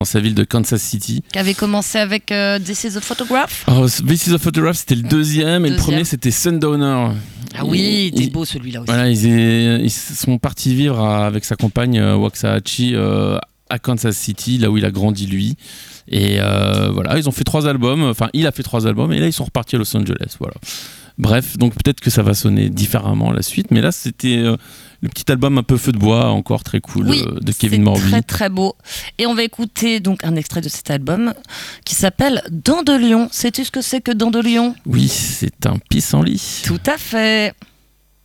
dans sa ville de Kansas City. Qui avait commencé avec This is a Photograph. This is a Photograph, c'était le deuxième, et le premier c'était Sundowner. Ah oui, il était beau celui-là aussi. Voilà, ils sont partis vivre avec sa compagne Waxahachie à Kansas City, là où il a grandi lui. Et voilà, ils ont fait 3 albums, enfin il a fait 3 albums, et là ils sont repartis à Los Angeles, voilà. Bref, donc peut-être que ça va sonner différemment la suite, mais là c'était le petit album un peu feu de bois, encore très cool, de Kevin Morby. Très très beau. Et on va écouter donc un extrait de cet album qui s'appelle Dents de Lion. Sais-tu ce que c'est que Dents de Lion ? Oui, c'est un pissenlit. Tout à fait.